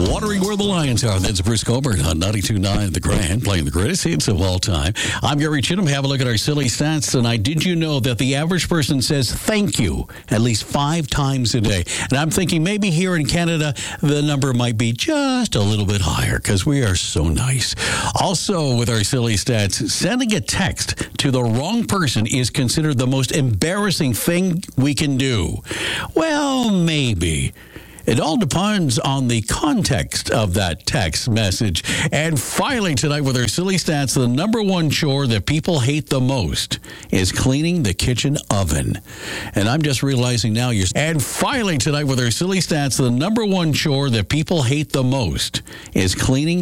Wondering where the Lions are. That's Bruce Colbert on 92.9 The Grand, playing the greatest hits of all time. I'm Gary Chittum. Have a look at our silly stats tonight. Did you know that the average person says thank you at least 5 times a day? And I'm thinking maybe here in Canada, the number might be just a little bit higher because we are so nice. Also, with our silly stats, sending a text to the wrong person is considered the most embarrassing thing we can do. Well, maybe. It all depends on the context of that text message. And finally tonight with our silly stats, the number one chore that people hate the most is cleaning the kitchen oven. And I'm just realizing now And finally tonight with our silly stats, the number one chore that people hate the most is cleaning